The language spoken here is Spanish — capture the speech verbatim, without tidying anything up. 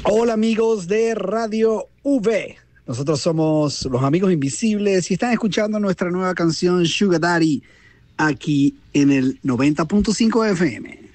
Hola amigos de Radio V. Nosotros somos los Amigos Invisibles y están escuchando nuestra nueva canción Sugar Daddy aquí en el noventa punto cinco F M.